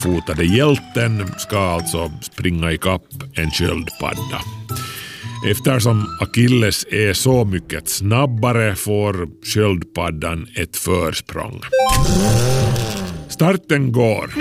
fyrfotade hjälten ska alltså springa ikapp en sköldpadda. Eftersom Achilles är så mycket snabbare får sköldpaddan ett försprång. Starten går.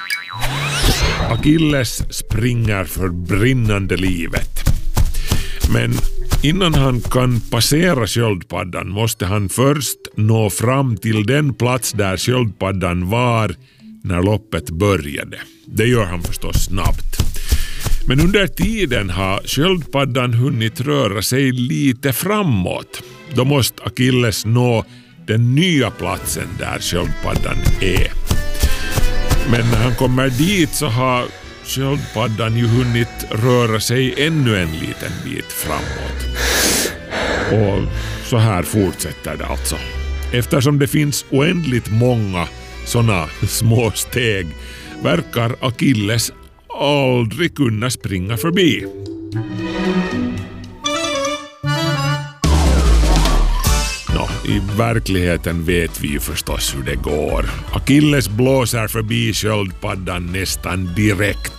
Achilles springer för brinnande livet. Men innan han kan passera sköldpaddan måste han först nå fram till den plats där sköldpaddan var när loppet började. Det gör han förstås snabbt. Men under tiden har sköldpaddan hunnit röra sig lite framåt. Då måste Achilles nå den nya platsen där sköldpaddan är. Men när han kommer dit så har sköldpaddan ju hunnit röra sig ännu en liten bit framåt. Och så här fortsätter det alltså. Eftersom det finns oändligt många såna små steg verkar Achilles aldrig kunna springa förbi. I verkligheten vet vi ju förstås hur det går. Achilles blåser förbi sköldpaddan nästan direkt.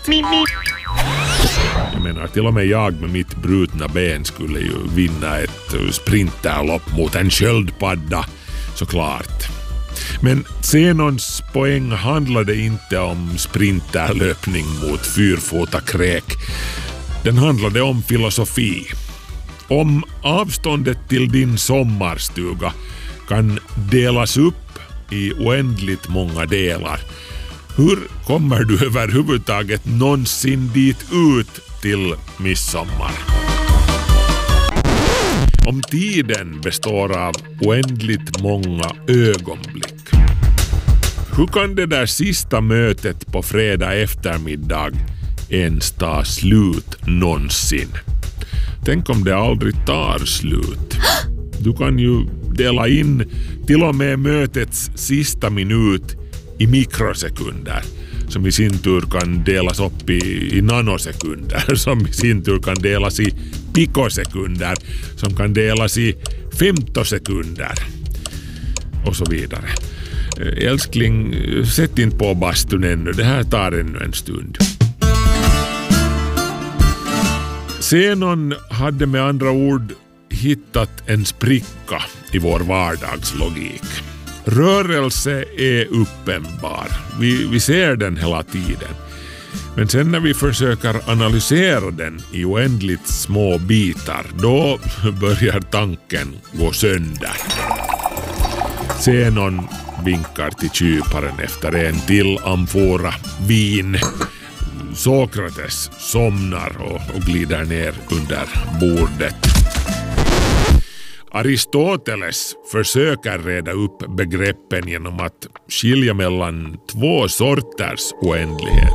Jag menar, till och med jag med mitt brutna ben skulle ju vinna ett sprinterlopp mot en sköldpadda, såklart. Men Zenons poäng handlade inte om sprinterlöpning mot fyrfotakräk. Den handlade om filosofi. Om avståndet till din sommarstuga kan delas upp i oändligt många delar, hur kommer du överhuvudtaget någonsin dit ut till midsommar? Om tiden består av oändligt många ögonblick, hur kan det där sista mötet på fredag eftermiddag ens ta slut någonsin? Tänk om det aldrig tar slut. Du kan ju dela in till och med mötets sista minut i mikrosekunder, som i sin tur kan delas upp i nanosekunder, som i sin tur kan delas i pikosekunder, som kan delas i femtosekunder och så vidare. Älskling, sätt in på bastun ännu. Det här tar ännu en stund. Zenon hade med andra ord hittat en spricka i vår vardagslogik. Rörelse är uppenbar. Vi ser den hela tiden. Men sen när vi försöker analysera den i oändligt små bitar, då börjar tanken gå sönder. Zenon vinkar till kyparen efter en till amfora vin. Sokrates somnar och glider ner under bordet. Aristoteles försöker reda upp begreppen genom att skilja mellan två sorters oändlighet.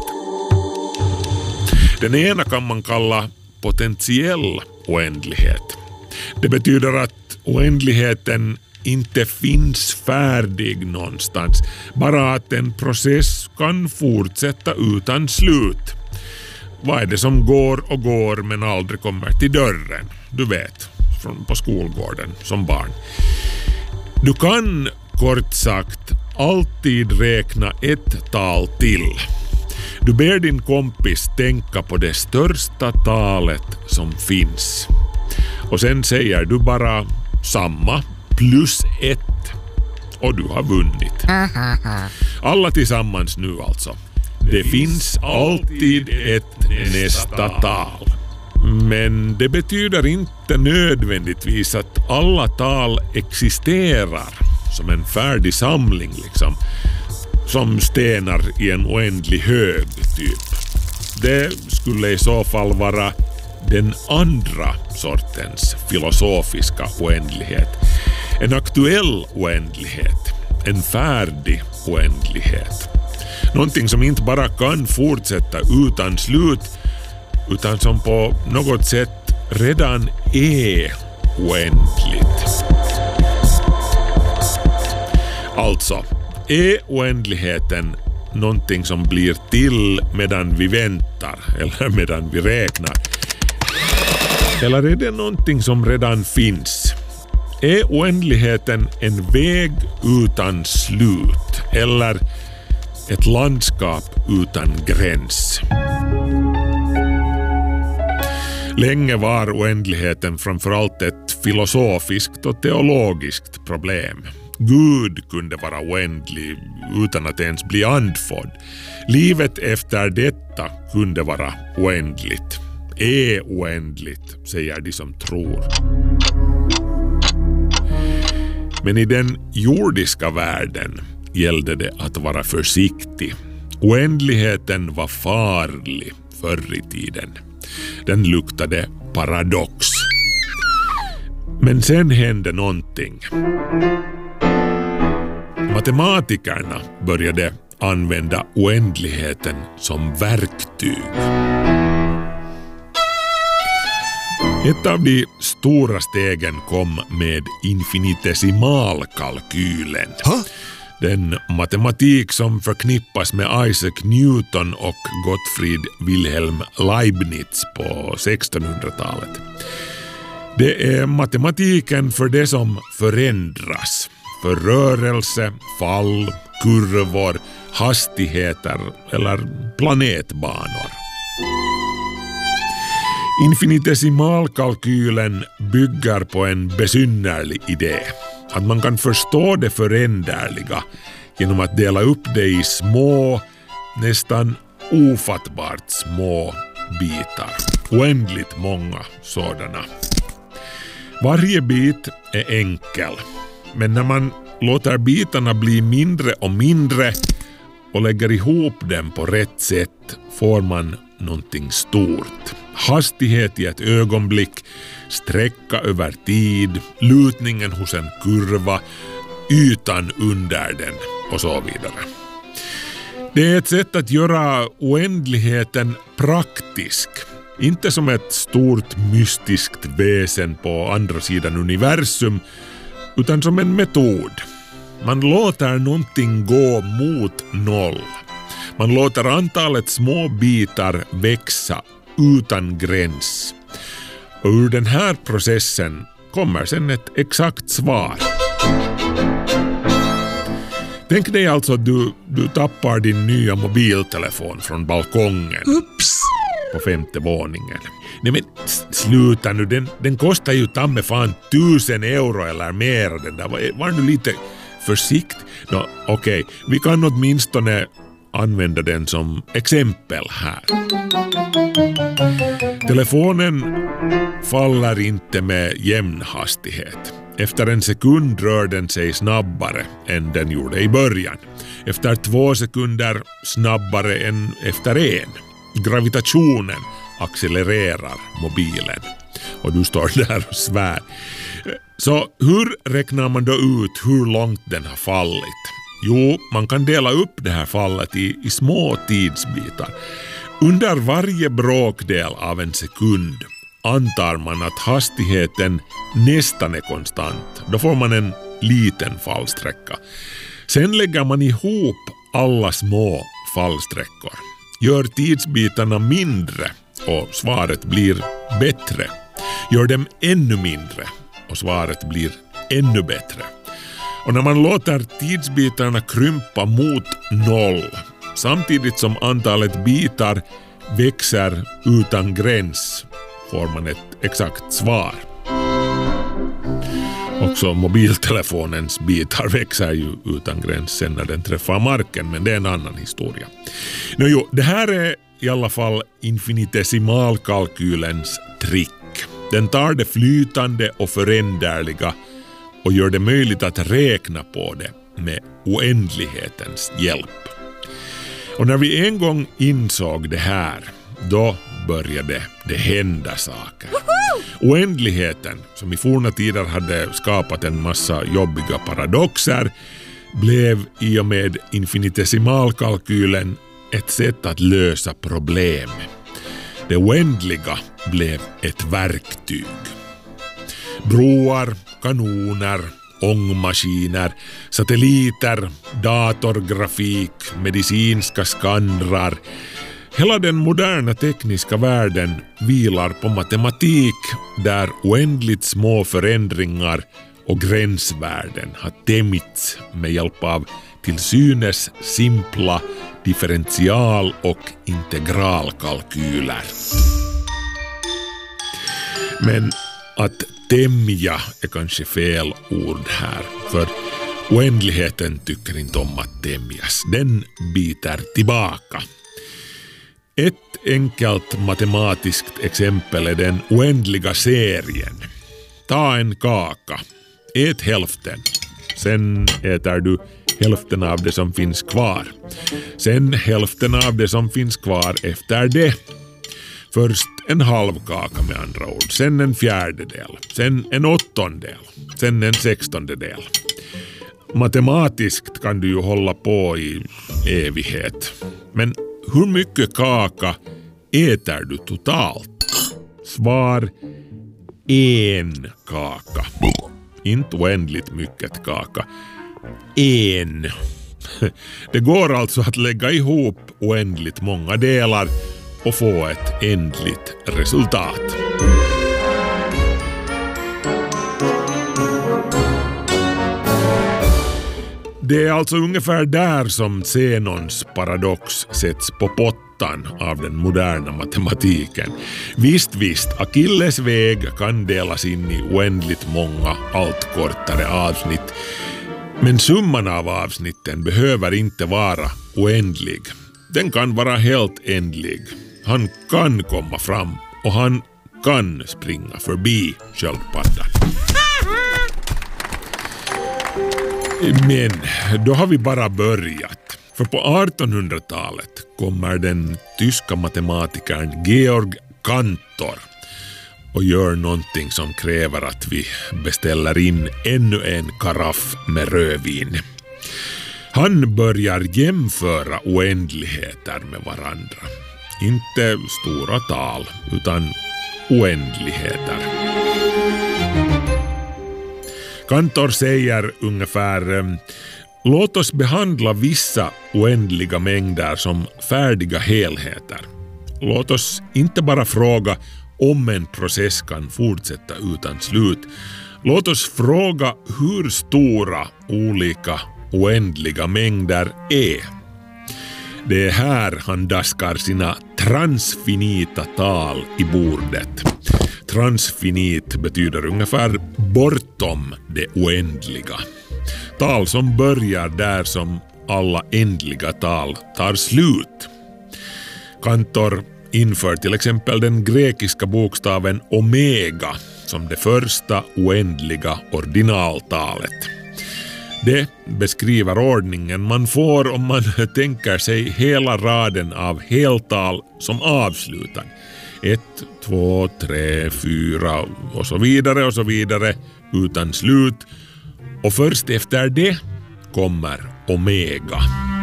Den ena kan man kalla potentiell oändlighet. Det betyder att oändligheten inte finns färdig någonstans, bara att en process kan fortsätta utan slut. Vad är det som går och går men aldrig kommer till dörren? Du vet, på skolgården som barn. Du kan kort sagt alltid räkna ett tal till. Du ber din kompis tänka på det största talet som finns. Och sen säger du bara samma plus 1 och du har vunnit. Alla tillsammans nu alltså. Det finns alltid ett nästa tal. Men det betyder inte nödvändigtvis att alla tal existerar som en färdig samling liksom. Som stenar i en oändlig hög typ. Det skulle i så fall vara den andra sortens filosofiska oändlighet. En aktuell oändlighet. En färdig oändlighet. Någonting som inte bara kan fortsätta utan slut, utan som på något sätt redan är oändligt. Alltså, är oändligheten någonting som blir till medan vi väntar eller medan vi räknar? Eller är det någonting som redan finns? Är oändligheten en väg utan slut? Eller ett landskap utan gräns. Länge var oändligheten framförallt ett filosofiskt och teologiskt problem. Gud kunde vara oändlig utan att ens bli andfådd. Livet efter detta kunde vara oändligt. Är oändligt, säger de som tror. Men i den jordiska världen gällde det att vara försiktig. Oändligheten var farlig förr i tiden. Den luktade paradox. Men sen hände någonting. Matematikerna började använda oändligheten som verktyg. Ett av de stora stegen kom med infinitesimalkalkylen. Den matematik som förknippas med Isaac Newton och Gottfried Wilhelm Leibniz på 1600-talet. Det är matematiken för det som förändras. För rörelse, fall, kurvor, hastigheter eller planetbanor. Infinitesimalkalkylen bygger på en besynnerlig idé. Att man kan förstå det föränderliga genom att dela upp det i små, nästan ofattbart små bitar. Oändligt många sådana. Varje bit är enkel. Men när man låter bitarna bli mindre och mindre och lägger ihop dem på rätt sätt får man någonting stort. Hastighet i ett ögonblick, sträcka över tid, lutningen hos en kurva, ytan under den och så vidare. Det är ett sätt att göra oändligheten praktisk. Inte som ett stort mystiskt väsen på andra sidan universum, utan som en metod. Man låter någonting gå mot noll. Man låter antalet små bitar växa utan gräns. Och ur den här processen kommer sen ett exakt svar. Tänk dig alltså att du tappar din nya mobiltelefon från balkongen. Ups! På 5:e våningen. Nej men sluta nu, den kostar ju tamme fan 1000 euro eller mer. Den där. Var du lite försikt? Okej, vi kan åtminstone använda den som exempel här. Telefonen faller inte med jämn hastighet. Efter en sekund rör den sig snabbare än den gjorde i början. Efter 2 sekunder snabbare än efter 1. Gravitationen accelererar mobilen. Och du står där och svär. Så hur räknar man då ut hur långt den har fallit? Jo, man kan dela upp det här fallet i små tidsbitar. Under varje bråkdel av en sekund antar man att hastigheten nästan är konstant. Då får man en liten fallsträcka. Sen lägger man ihop alla små fallsträckor. Gör tidsbitarna mindre och svaret blir bättre. Gör dem ännu mindre och svaret blir ännu bättre. Och när man låter tidsbitarna krympa mot noll samtidigt som antalet bitar växer utan gräns får man ett exakt svar. Också mobiltelefonens bitar växer ju utan gräns sen när den träffar marken, men det är en annan historia. Det här är i alla fall infinitesimalkalkylens trick. Den tar det flytande och föränderliga och gör det möjligt att räkna på det med oändlighetens hjälp. Och när vi en gång insåg det här, då började det hända saker. Oändligheten, som i forna tider hade skapat en massa jobbiga paradoxer, blev i och med infinitesimalkalkylen ett sätt att lösa problem. Det oändliga blev ett verktyg. Broar, kanoner, ångmaskiner, satelliter, datorgrafik, medicinska skannrar. Hela den moderna tekniska världen vilar på matematik där oändligt små förändringar och gränsvärden har tämjts med hjälp av till synes simpla differential- och integralkalkyler. Men att tämja är kanske fel ord här, för oändligheten tycker inte om att tämjas. Den biter tillbaka. Ett enkelt matematiskt exempel är den oändliga serien. Ta en kaka, ät hälften. Sen äter du hälften av det som finns kvar. Sen hälften av det som finns kvar efter det. Först en halv kaka med andra ord. Sen en fjärdedel. Sen en åttondel. Sen en sextondel. Matematiskt kan du ju hålla på i evighet. Men hur mycket kaka äter du totalt? Svar: en kaka. Inte oändligt mycket kaka. En. Det går alltså att lägga ihop oändligt många delar och få ett ändligt resultat. Det är alltså ungefär där som Zenons paradox sätts på pottan av den moderna matematiken. Visst, Achilles väg kan delas in i oändligt många allt kortare avsnitt. Men summan av avsnitten behöver inte vara oändlig. Den kan vara helt ändlig. Han kan komma fram och han kan springa förbi sköldpaddan. Men då har vi bara börjat. För på 1800-talet kommer den tyska matematikern Georg Cantor och gör någonting som kräver att vi beställer in ännu en karaff med rödvin. Han börjar jämföra oändligheter med varandra. Inte stora tal, utan oändligheter. Cantor säger ungefär: låt oss behandla vissa oändliga mängder som färdiga helheter. Låt oss inte bara fråga om en process kan fortsätta utan slut. Låt oss fråga hur stora olika oändliga mängder är. Det är här han daskar sina transfinita tal i bordet. Transfinit betyder ungefär bortom det oändliga. Tal som börjar där som alla ändliga tal tar slut. Cantor inför till exempel den grekiska bokstaven omega som det första oändliga ordinaltalet. Det beskriver ordningen man får om man tänker sig hela raden av heltal som avslutar. 1, 2, 3, 4 och så vidare utan slut. Och först efter det kommer omega.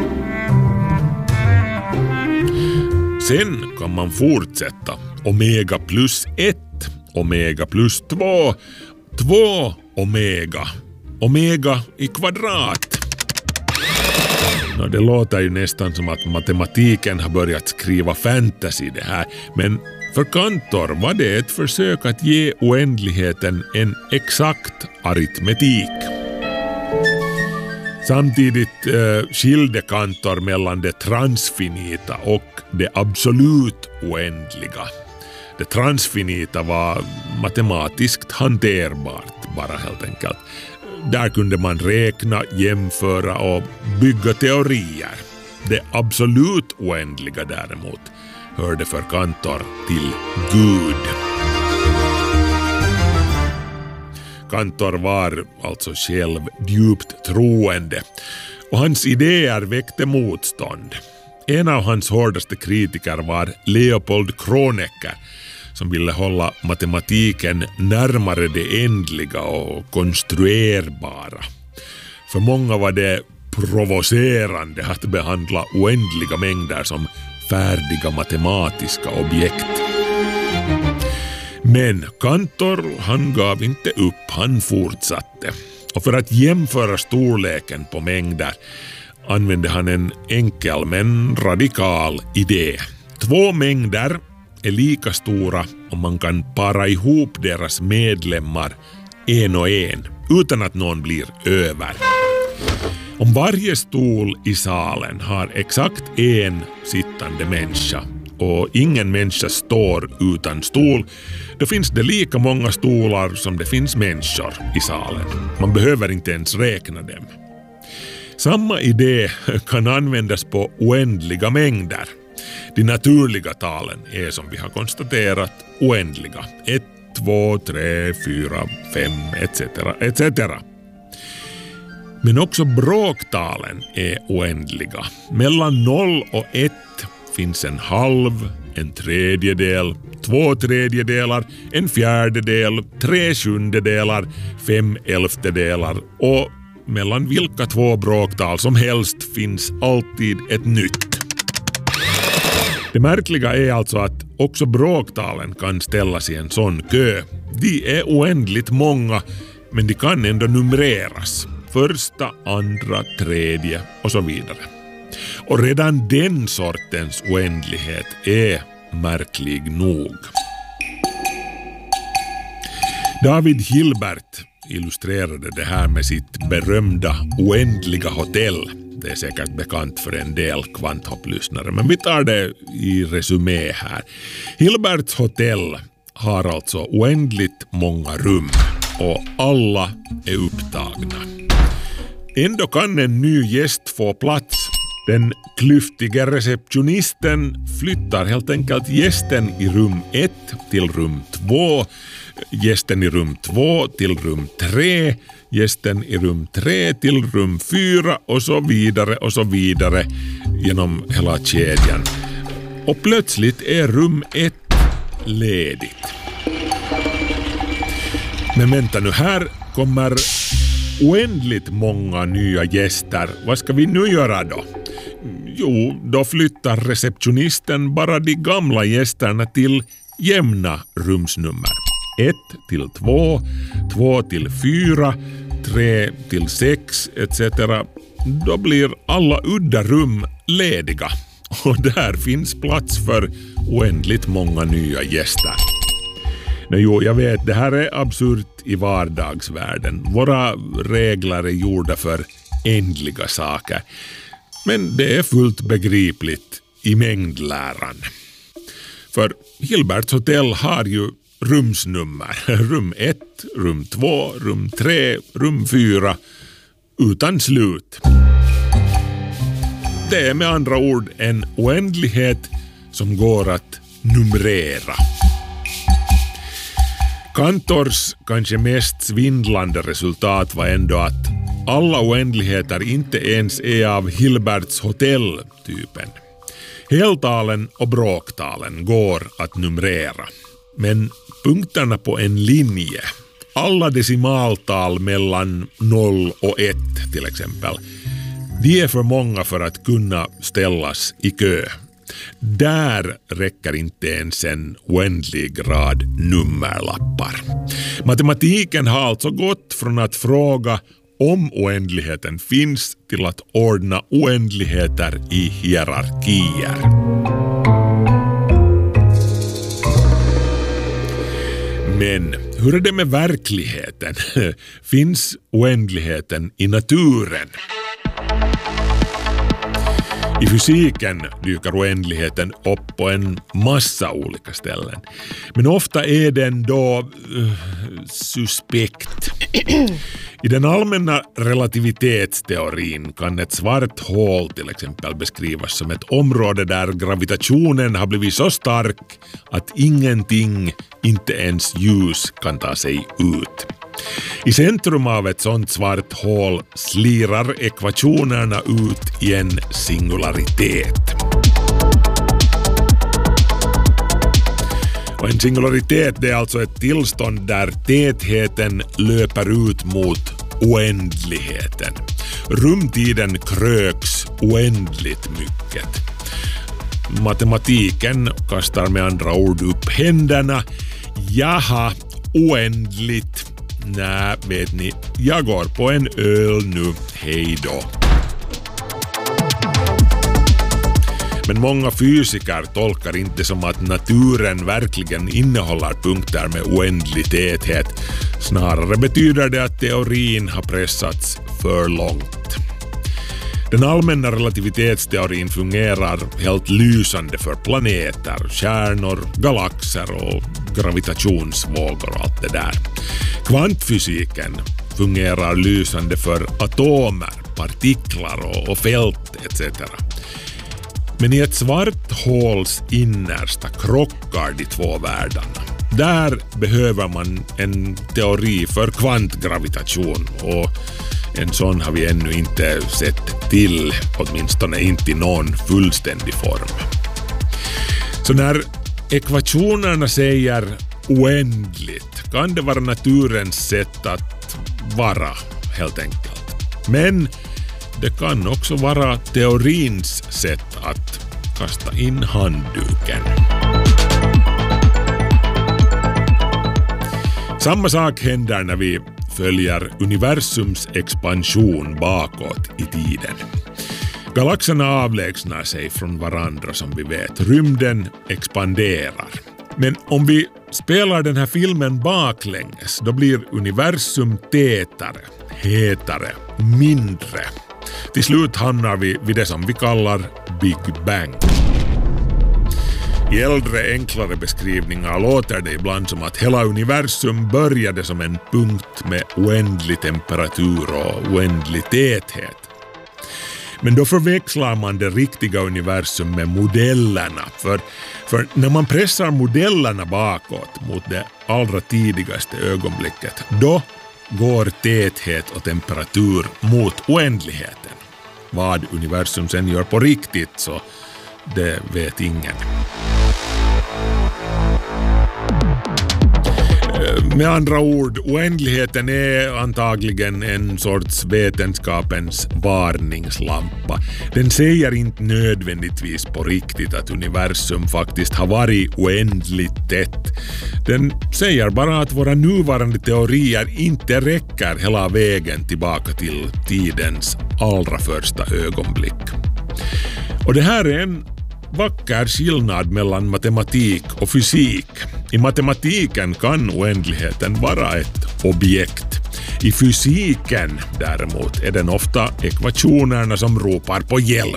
Sen kan man fortsätta. Omega plus 1, omega plus 2, 2 omega. Omega i kvadrat. Det låter ju nästan som att matematiken har börjat skriva fantasy det här. Men för Cantor var det ett försök att ge oändligheten en exakt aritmetik. Samtidigt skilde Cantor mellan det transfinita och det absolut oändliga. Det transfinita var matematiskt hanterbart bara helt enkelt. Där kunde man räkna, jämföra och bygga teorier. Det absolut oändliga däremot hörde för Cantor till Gud. Cantor var alltså själv djupt troende och hans idéer väckte motstånd. En av hans hårdaste kritiker var Leopold Kronecker som ville hålla matematiken närmare det ändliga och konstruerbara. För många var det provocerande att behandla oändliga mängder som färdiga matematiska objekt. Men Cantor, han gav inte upp, han fortsatte. Och för att jämföra storleken på mängder använde han en enkel men radikal idé. 2 mängder är lika stora om man kan para ihop deras medlemmar en och en utan att någon blir över. Om varje stol i salen har exakt en sittande människa och ingen människa står utan stol, då finns det lika många stolar som det finns människor i salen. Man behöver inte ens räkna dem. Samma idé kan användas på oändliga mängder. De naturliga talen är som vi har konstaterat oändliga. 1, 2, 3, 4, 5 etc. etc. Men också bråktalen är oändliga. Mellan 0 och 1 finns en halv, en tredjedel, 2 tredjedelar, en fjärdedel, 3 sjundedelar, 5 elftedelar och mellan vilka 2 bråktal som helst finns alltid ett nytt. Det märkliga är alltså att också bråktalen kan ställas i en sån kö. De är oändligt många, men de kan ändå numreras. Första, andra, tredje och så vidare. Och redan den sortens oändlighet är märklig nog. David Hilbert illustrerade det här med sitt berömda oändliga hotell. Det är säkert bekant för en del kvanthopplysnare, men vi tar det i resumé här. Hilberts hotell har alltså oändligt många rum och alla är upptagna. Ändå kan en ny gäst få plats. Den klyftiga receptionisten flyttar helt enkelt gästen i rum 1 till rum 2, gästen i rum 2 till rum 3, gästen i rum 3 till rum 4 och så vidare genom hela kedjan. Och plötsligt är rum 1 ledigt. Men vänta nu, här kommer oändligt många nya gäster. Vad ska vi nu göra då? Jo, då flyttar receptionisten bara de gamla gästerna till jämna rumsnummer. 1 till 2, 2 till 4, 3 till 6 etc. Då blir alla udda rum lediga. Och där finns plats för oändligt många nya gäster. Jo, jag vet, det här är absurt i vardagsvärlden. Våra regler är gjorda för ändliga saker. Men det är fullt begripligt i mängdläran. För Hilberts hotell har ju rumsnummer. Rum 1, rum 2, rum 3, rum 4 utan slut. Det är med andra ord en oändlighet som går att numrera. Kantors kanske mest svindlande resultat var ändå att alla oändligheter inte ens är av Hilberts hotell-typen. Heltalen och bråktalen går att numrera. Men punkterna på en linje, alla decimaltal mellan 0 och 1 till exempel, de är för många för att kunna ställas i kö. Där räcker inte ens en oändlig rad nummerlappar. Matematiken har alltså gått från att fråga om oändligheten finns till att ordna oändligheter i hierarkier. Men hur är det med verkligheten? Finns oändligheten i naturen? I fysiken dyker oändligheten upp på en massa olika ställen. Men ofta är den då suspekt. I den allmänna relativitetsteorin kan ett svart hål till exempel beskrivas som ett område där gravitationen har blivit så stark att ingenting, inte ens ljus, kan ta sig ut. I centrum av ett sånt svart hål slirar ekvationerna ut i en singularitet. Och en singularitet, det är alltså ett tillstånd där tätheten löper ut mot oändligheten. Rumtiden kröks oändligt mycket. Matematiken kastar med andra ord upp händerna. Jaha, oändligt. Nej, vet ni, jag går på en öl nu, hej då. Men många fysiker tolkar inte som att naturen verkligen innehåller punkter med oändlig täthet. Snarare betyder det att teorin har pressats för långt. Den allmänna relativitetsteorin fungerar helt lysande för planeter, stjärnor, galaxer och gravitationsvågor och allt det där. Kvantfysiken fungerar lysande för atomer, partiklar och fält etc. Men i ett svart håls innersta krockar de två världarna. Där behöver man en teori för kvantgravitation och en sån har vi ännu inte sett till, åtminstone inte i någon fullständig form. Så när ekvationerna säger oändligt kan det vara naturens sätt att vara helt enkelt. Men det kan också vara teorins sätt att kasta in handduken. Samma sak händer när vi följer universums expansion bakåt i tiden. Galaxerna avlägsnar sig från varandra som vi vet. Rymden expanderar. Men om vi spelar den här filmen baklänges, då blir universum tätare, hetare, mindre. Till slut hamnar vi vid det som vi kallar Big Bang. I äldre, enklare beskrivningar låter det ibland som att hela universum började som en punkt med oändlig temperatur och oändlig täthet. Men då förväxlar man det riktiga universum med modellerna. För när man pressar modellerna bakåt mot det allra tidigaste ögonblicket, då går täthet och temperatur mot oändligheten. Vad universum sen gör på riktigt, så det vet ingen. Med andra ord, oändligheten är antagligen en sorts vetenskapens varningslampa. Den säger inte nödvändigtvis på riktigt att universum faktiskt har varit oändligt tätt. Den säger bara att våra nuvarande teorier inte räcker hela vägen tillbaka till tidens allra första ögonblick. Och det här är en vacker skillnad mellan matematik och fysik. I matematiken kan oändligheten vara ett objekt. I fysiken däremot är den ofta ekvationerna som ropar på hjälp.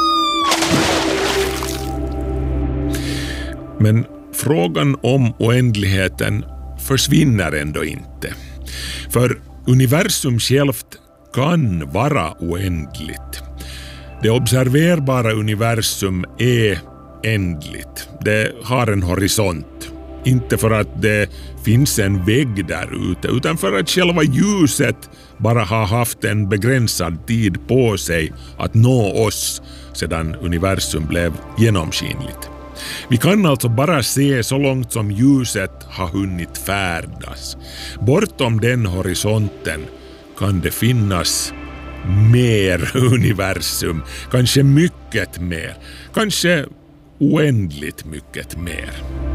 Men frågan om oändligheten försvinner ändå inte. För universum självt kan vara oändligt. Det observerbara universum är ändligt. Det har en horisont. Inte för att det finns en vägg där ute, utan för att själva ljuset bara har haft en begränsad tid på sig att nå oss sedan universum blev genomskinligt. Vi kan alltså bara se så långt som ljuset har hunnit färdas. Bortom den horisonten kan det finnas mer universum, kanske mycket mer, kanske oändligt mycket mer.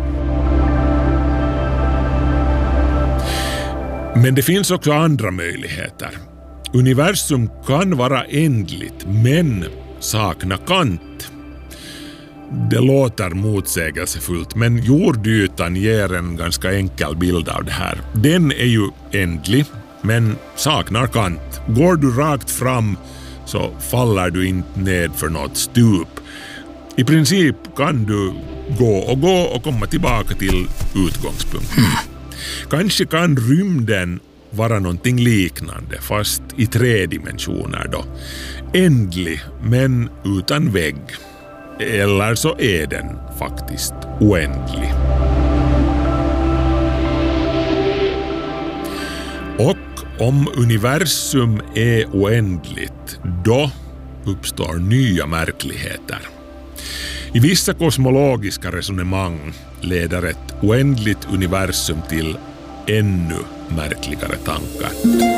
Men det finns också andra möjligheter. Universum kan vara ändligt, men sakna kant. Det låter motsägelsefullt, men jordytan ger en ganska enkel bild av det här. Den är ju ändlig, men saknar kant. Går du rakt fram så faller du inte ned för något stup. I princip kan du gå och komma tillbaka till utgångspunkten. Kanske kan rymden vara någonting liknande, fast i 3 dimensioner då. Ändlig, men utan vägg. Eller så är den faktiskt oändlig. Och om universum är oändligt, då uppstår nya märkligheter. I vissa kosmologiska resonemang leder ett oändligt universum till ännu märkligare tankar.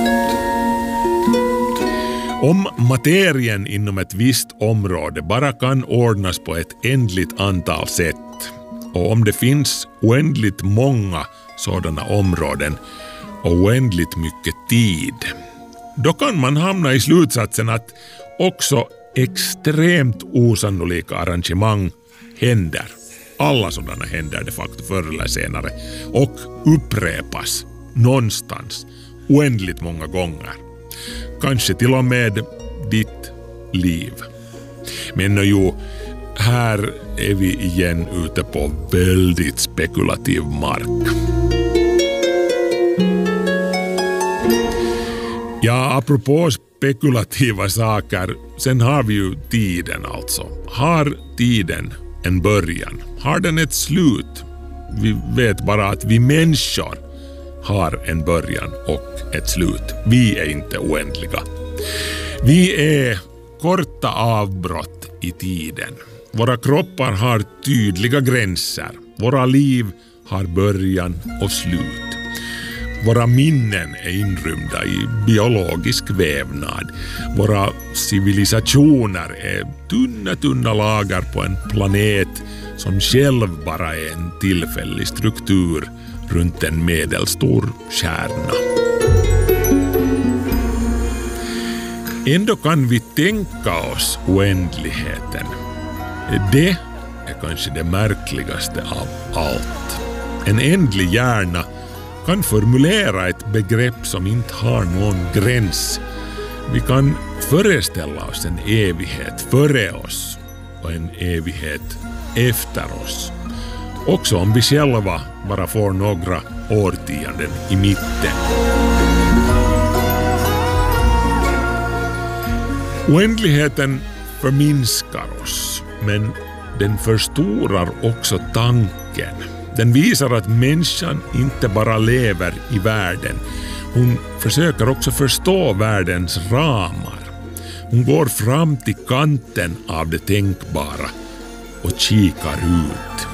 Om materien inom ett visst område bara kan ordnas på ett ändligt antal sätt, och om det finns oändligt många sådana områden och oändligt mycket tid, då kan man hamna i slutsatsen att också extremt osannolika arrangemang händer. Alla sådana händer de facto förr eller senare och upprepas någonstans oändligt många gånger. Kanske till och med ditt liv. Men här är vi igen ute på väldigt spekulativ mark. Ja, apropå spekulativa saker, sen har vi ju tiden alltså. Har tiden en början? Har den ett slut? Vi vet bara att vi människor har en början och ett slut. Vi är inte oändliga. Vi är korta avbrott i tiden. Våra kroppar har tydliga gränser. Våra liv har början och slut. Våra minnen är inrymda i biologisk vävnad. Våra civilisationer är tunna lagar på en planet som själv bara är en tillfällig struktur runt en medelstor kärna. Ändå kan vi tänka oss oändligheten. Det är kanske det märkligaste av allt. En ändlig hjärna kan formulera ett begrepp som inte har någon gräns. Vi kan föreställa oss en evighet före oss och en evighet efter oss. Också om vi själva bara får några årtionden i mitten. Oändligheten förminskar oss, men den förstorar också tanken. Den visar att människan inte bara lever i världen. Hon försöker också förstå världens ramar. Hon går fram till kanten av det tänkbara och kikar ut.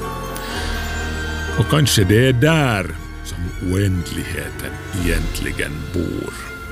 Och kanske det är där som oändligheten egentligen bor.